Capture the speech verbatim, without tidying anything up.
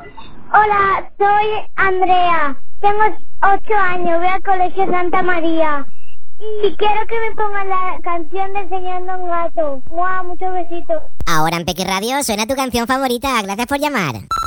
Hola, soy Andrea. Tengo ocho años, voy al colegio Santa María. Y quiero que me pongan la canción de Enseñando a un gato. ¡Mua! Muchos besitos. Ahora en Peque Radio suena tu canción favorita. Gracias por llamar.